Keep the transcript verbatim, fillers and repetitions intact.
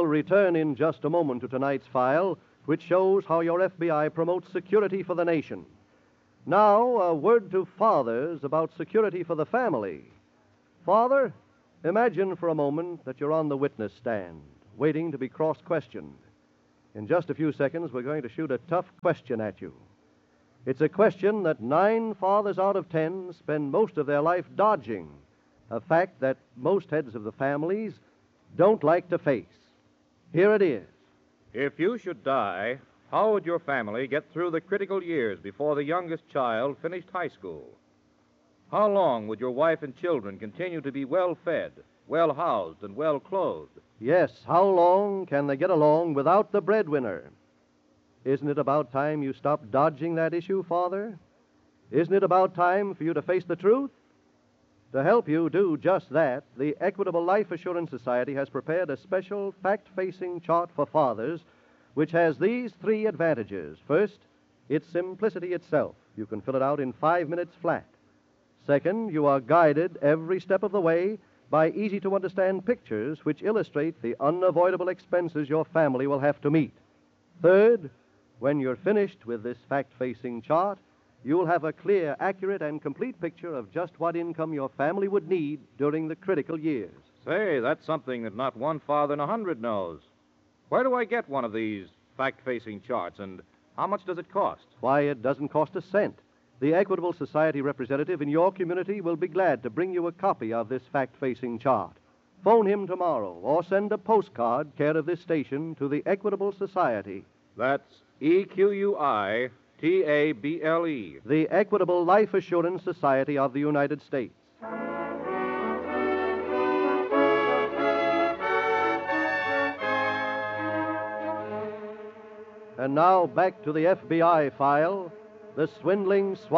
will return in just a moment to tonight's file, which shows how your F B I promotes security for the nation. Now, a word to fathers about security for the family. Father, imagine for a moment that you're on the witness stand, waiting to be cross-questioned. In just a few seconds, we're going to shoot a tough question at you. It's a question that nine fathers out of ten spend most of their life dodging, a fact that most heads of the families don't like to face. Here it is. If you should die, how would your family get through the critical years before the youngest child finished high school? How long would your wife and children continue to be well-fed, well-housed, and well-clothed? Yes, how long can they get along without the breadwinner? Isn't it about time you stopped dodging that issue, Father? Isn't it about time for you to face the truth? To help you do just that, the Equitable Life Assurance Society has prepared a special fact-facing chart for fathers which has these three advantages. First, it's simplicity itself. You can fill it out in five minutes flat. Second, you are guided every step of the way by easy-to-understand pictures which illustrate the unavoidable expenses your family will have to meet. Third, when you're finished with this fact-facing chart, you'll have a clear, accurate, and complete picture of just what income your family would need during the critical years. Say, that's something that not one father in a hundred knows. Where do I get one of these fact-facing charts, and how much does it cost? Why, it doesn't cost a cent. The Equitable Society representative in your community will be glad to bring you a copy of this fact-facing chart. Phone him tomorrow or send a postcard care of this station to the Equitable Society. That's E Q U I T A B L E. The Equitable Life Assurance Society of the United States. And now back to the F B I file, The Swindling Swine.